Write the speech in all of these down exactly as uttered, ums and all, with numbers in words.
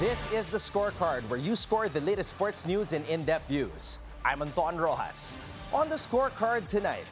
This is the Scorecard, where you score the latest sports news and in-depth views. I'm Anton Rojas. On the Scorecard tonight,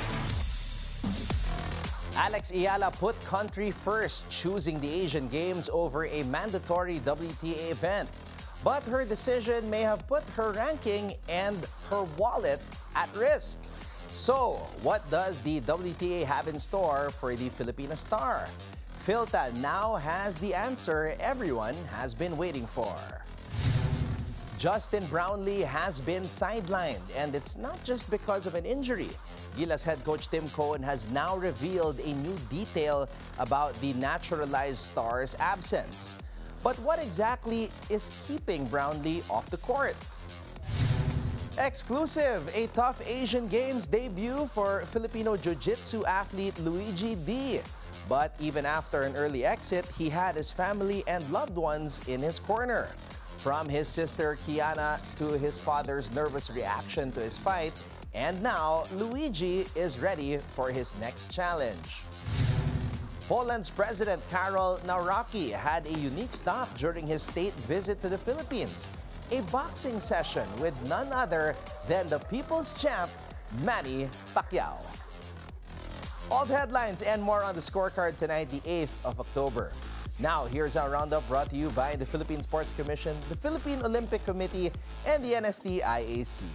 Alex Ayala put country first, choosing the Asian Games over a mandatory W T A event. But her decision may have put her ranking and her wallet at risk. So, what does the W T A have in store for the Filipina star? Philta now has the answer everyone has been waiting for. Justin Brownlee has been sidelined, and it's not just because of an injury. Gilas head coach Tim Cohen has now revealed a new detail about the naturalized star's absence. But what exactly is keeping Brownlee off the court? Exclusive, a tough Asian Games debut for Filipino Jiu-Jitsu athlete Luigi D. But even after an early exit, he had his family and loved ones in his corner. From his sister Kiana to his father's nervous reaction to his fight, and now Luigi is ready for his next challenge. Poland's President Karol Nawrocki had a unique stop during his state visit to the Philippines. A boxing session with none other than the people's champ, Manny Pacquiao. All the headlines and more on the Scorecard tonight, the eighth of October. Now, here's our roundup brought to you by the Philippine Sports Commission, the Philippine Olympic Committee, and the N S T I A C.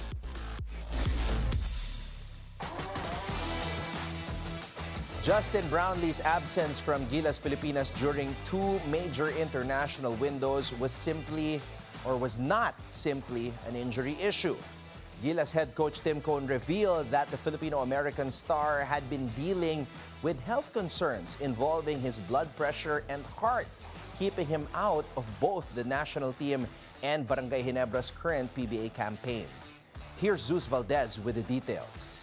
Justin Brownlee's absence from Gilas Pilipinas during two major international windows was simply, or was not simply, an injury issue. Gilas head coach Tim Cohen revealed that the Filipino-American star had been dealing with health concerns involving his blood pressure and heart, keeping him out of both the national team and Barangay Ginebra's current P B A campaign. Here's Zeus Valdez with the details.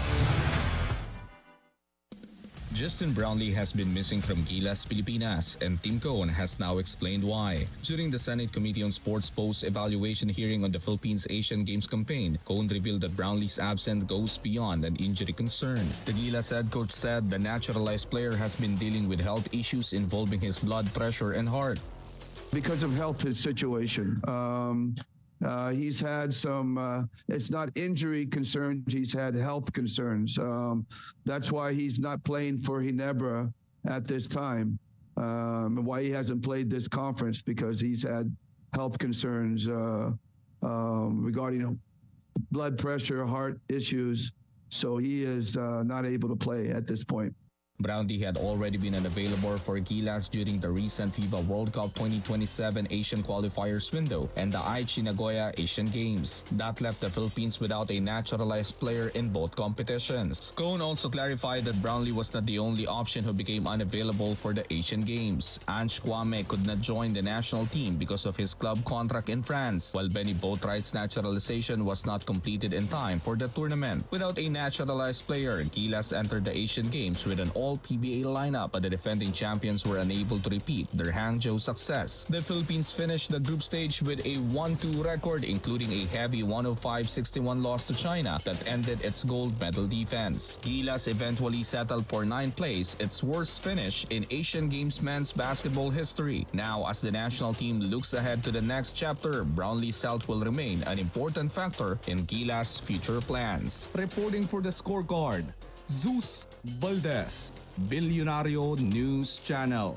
Justin Brownlee has been missing from Gilas Pilipinas, and Tim Cohen has now explained why. During the Senate Committee on Sports post-evaluation hearing on the Philippines Asian Games campaign, Cohen revealed that Brownlee's absence goes beyond an injury concern. The Gilas head coach said the naturalized player has been dealing with health issues involving his blood pressure and heart. Because of health situation. Um... Uh, he's had some, uh, it's not injury concerns, he's had health concerns. Um, that's why he's not playing for Ginebra at this time, um, and why he hasn't played this conference, because he's had health concerns uh, um, regarding blood pressure, heart issues. So he is uh, not able to play at this point. Brownlee had already been unavailable for Gilas during the recent FIFA World Cup twenty twenty-seven Asian qualifiers window and the Aichi Nagoya Asian Games. That left the Philippines without a naturalized player in both competitions. Cohen also clarified that Brownlee was not the only option who became unavailable for the Asian Games. Ange Kwame could not join the national team because of his club contract in France, while Benny Boatwright's naturalization was not completed in time for the tournament. Without a naturalized player, Gilas entered the Asian Games with an all P B A lineup, but the defending champions were unable to repeat their Hangzhou success. The Philippines finished the group stage with a one two record, including a heavy one oh five sixty-one loss to China that ended its gold medal defense. Gilas eventually settled for ninth place, its worst finish in Asian Games men's basketball history. Now, as the national team looks ahead to the next chapter, Brownlee's health will remain an important factor in Gilas' future plans. Reporting for the Scorecard, Zeus Valdez, Billionario News Channel.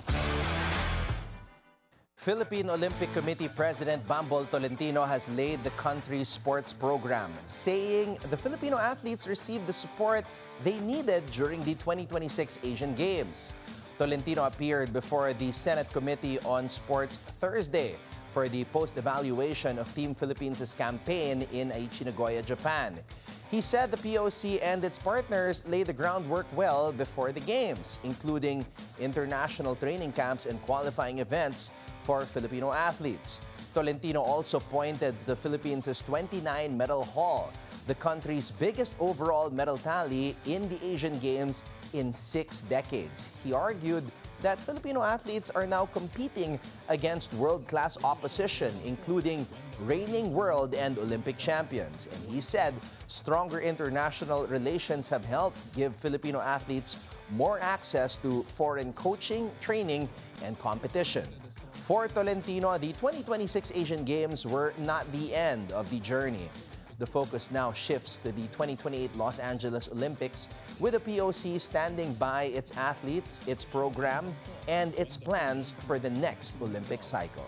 Philippine Olympic Committee President Bambol Tolentino has laid the country's sports program, saying the Filipino athletes received the support they needed during the twenty twenty-six Asian Games. Tolentino appeared before the Senate Committee on Sports Thursday for the post-evaluation of Team Philippines' campaign in Aichi Nagoya, Japan. He said the P O C and its partners laid the groundwork well before the Games, including international training camps and qualifying events for Filipino athletes. Tolentino also pointed to the Philippines' twenty-nine medal haul, the country's biggest overall medal tally in the Asian Games in six decades. He argued that Filipino athletes are now competing against world-class opposition, including reigning world and Olympic champions. And he said stronger international relations have helped give Filipino athletes more access to foreign coaching, training, and competition. For Tolentino, the twenty twenty-six Asian Games were not the end of the journey. The focus now shifts to the twenty twenty-eight Los Angeles Olympics, with the P O C standing by its athletes, its program, and its plans for the next Olympic cycle.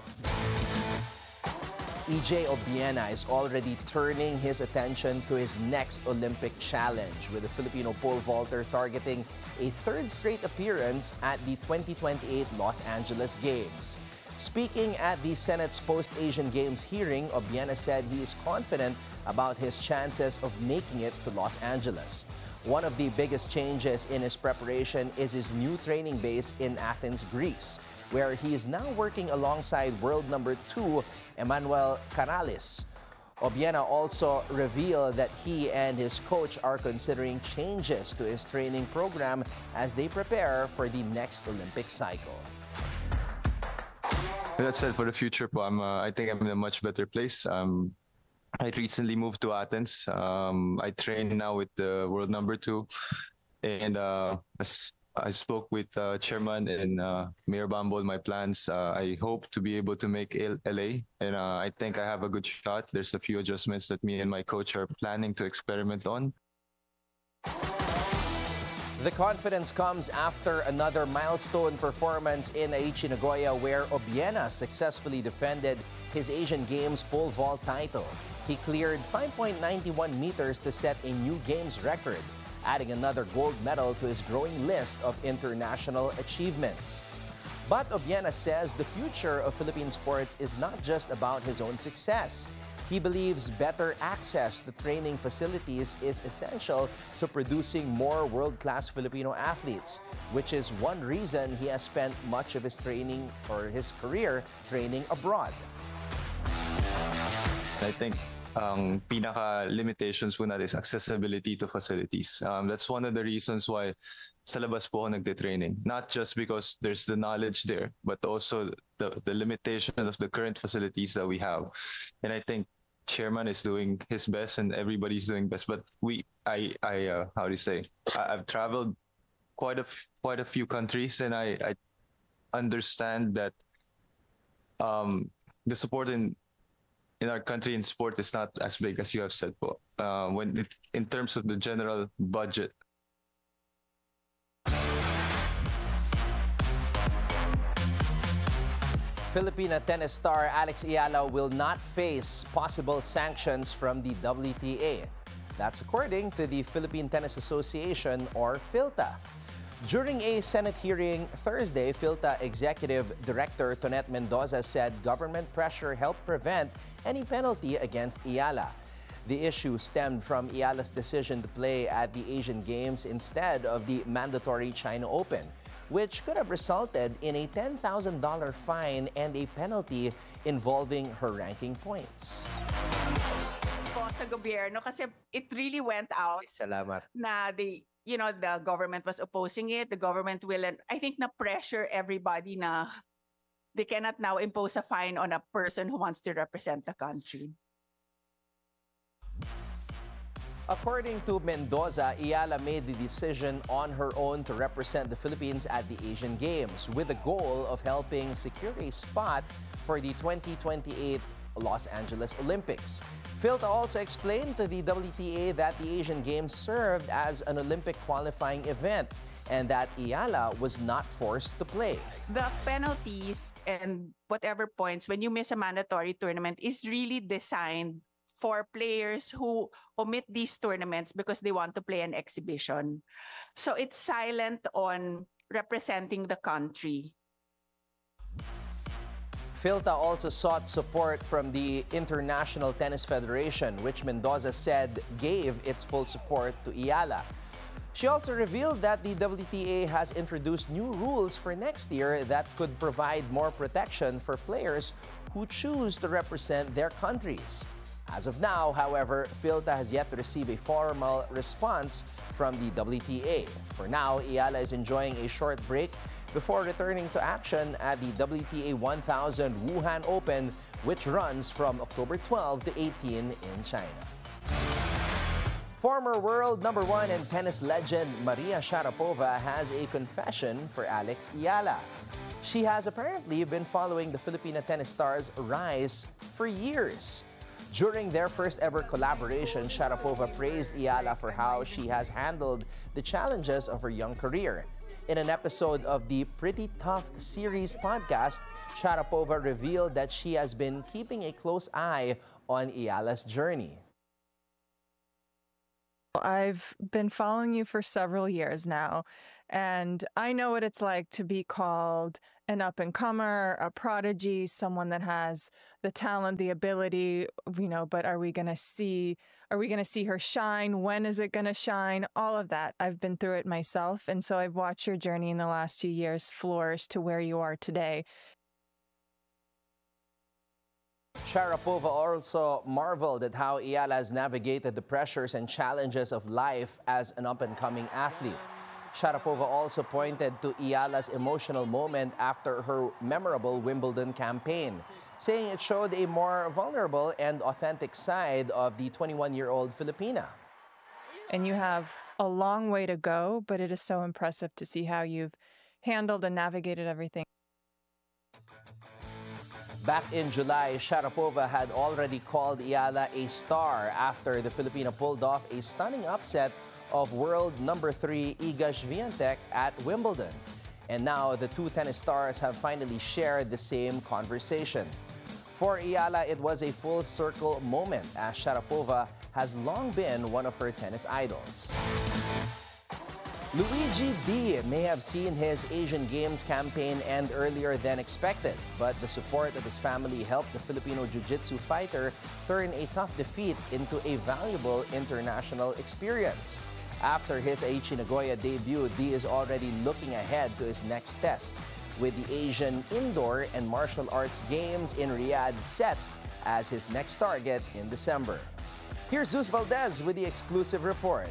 E J Obiena is already turning his attention to his next Olympic challenge, with the Filipino pole vaulter targeting a third straight appearance at the twenty twenty-eight Los Angeles Games. Speaking at the Senate's post-Asian Games hearing, Obiena said he is confident about his chances of making it to Los Angeles. One of the biggest changes in his preparation is his new training base in Athens, Greece, where he is now working alongside world number two, Emmanuel Canales. Obiena also revealed that he and his coach are considering changes to his training program as they prepare for the next Olympic cycle. That said, for the future po, I'm, uh, I think I'm in a much better place. Um, I recently moved to Athens. Um, I train now with the world number two. And uh, as I spoke with uh, Chairman and uh, Mayor Bambol my plans. Uh, I hope to be able to make L A, and uh, I think I have a good shot. There's a few adjustments that me and my coach are planning to experiment on. The confidence comes after another milestone performance in Aichi Nagoya, where Obiena successfully defended his Asian Games pole vault title. He cleared five point nine one meters to set a new Games record, adding another gold medal to his growing list of international achievements. But Obiena says the future of Philippine sports is not just about his own success. He believes better access to training facilities is essential to producing more world-class Filipino athletes, which is one reason he has spent much of his training or his career training abroad. I think ang pinaka limitations po natin is accessibility to facilities. Um, that's one of the reasons why sa labas po ako nagte-training. Not just because there's the knowledge there, but also the, the limitations of the current facilities that we have. And I think Chairman is doing his best and everybody's doing best. But we, I, I, uh, how do you say? I, I've traveled quite a, f- quite a few countries, and I, I understand that um, the support in in our country in sport is not as big as you have said po. Uh, when it, in terms of the general budget. Filipina tennis star Alex Eala will not face possible sanctions from the W T A. That's according to the Philippine Tennis Association, or PHILTA. During a Senate hearing Thursday, PHILTA Executive Director Tonette Mendoza said government pressure helped prevent any penalty against Eala. The issue stemmed from Eala's decision to play at the Asian Games instead of the mandatory China Open, which could have resulted in a ten thousand dollars fine and a penalty involving her ranking points. Po sa gobyerno kasi it really went out. Salamat. Na the you know the government was opposing it. The government will, and I think na pressure everybody na they cannot now impose a fine on a person who wants to represent the country. According to Mendoza, Eala made the decision on her own to represent the Philippines at the Asian Games, with the goal of helping secure a spot for the twenty twenty-eight Los Angeles Olympics. PHILTA also explained to the W T A that the Asian Games served as an Olympic qualifying event and that Eala was not forced to play. The penalties and whatever points when you miss a mandatory tournament is really designed for players who omit these tournaments because they want to play an exhibition. So it's silent on representing the country. PHILTA also sought support from the International Tennis Federation, which Mendoza said gave its full support to Eala. She also revealed that the W T A has introduced new rules for next year that could provide more protection for players who choose to represent their countries. As of now, however, PHILTA has yet to receive a formal response from the W T A. For now, Eala is enjoying a short break before returning to action at the W T A one thousand Wuhan Open, which runs from October twelfth to eighteenth in China. Former world number one and tennis legend Maria Sharapova has a confession for Alex Eala. She has apparently been following the Filipina tennis star's rise for years. During their first ever collaboration, Sharapova praised Ayala for how she has handled the challenges of her young career. In an episode of the Pretty Tough series podcast, Sharapova revealed that she has been keeping a close eye on Ayala's journey. I've been following you for several years now, and I know what it's like to be called an up-and-comer, a prodigy, someone that has the talent, the ability, you know, but are we going to see, are we going to see her shine? When is it going to shine? All of that. I've been through it myself, and so I've watched your journey in the last few years flourish to where you are today. Sharapova also marveled at how Ayala has navigated the pressures and challenges of life as an up-and-coming athlete. Sharapova also pointed to Ayala's emotional moment after her memorable Wimbledon campaign, saying it showed a more vulnerable and authentic side of the twenty-one-year-old Filipina. And you have a long way to go, but it is so impressive to see how you've handled and navigated everything. Back in July, Sharapova had already called Ayala a star after the Filipina pulled off a stunning upset of world number three Iga Swiatek at Wimbledon. And now the two tennis stars have finally shared the same conversation. For Ayala, it was a full circle moment as Sharapova has long been one of her tennis idols. Luigi D may have seen his Asian Games campaign end earlier than expected, but the support of his family helped the Filipino jiu-jitsu fighter turn a tough defeat into a valuable international experience. After his Aichi Nagoya debut, D is already looking ahead to his next test, with the Asian Indoor and Martial Arts Games in Riyadh set as his next target in December. Here's Zeus Valdez with the exclusive report.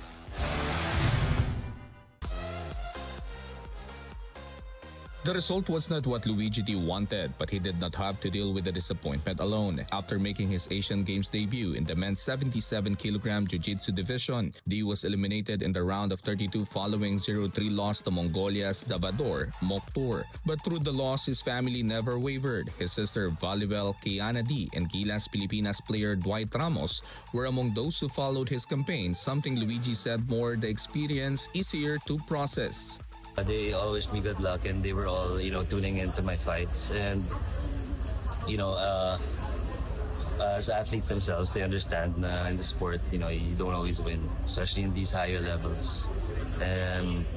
The result was not what Luigi D wanted, but he did not have to deal with the disappointment alone. After making his Asian Games debut in the men's seventy-seven kilogram Jiu-Jitsu division, D was eliminated in the round of thirty-two following zero three loss to Mongolia's Davador Mokhtar. But through the loss, his family never wavered. His sister Volleyball Kiana D and Gilas Pilipinas player Dwight Ramos were among those who followed his campaign, something Luigi said more the experience easier to process. They all wish me good luck, and they were all, you know, tuning into my fights. And, you know, uh, as athletes themselves, they understand uh, in the sport, you know, you don't always win, especially in these higher levels. And,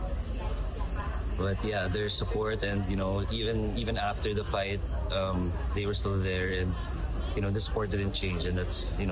but yeah, their support, and, you know, even even after the fight, um, they were still there, and, you know, the sport didn't change, and that's, you know,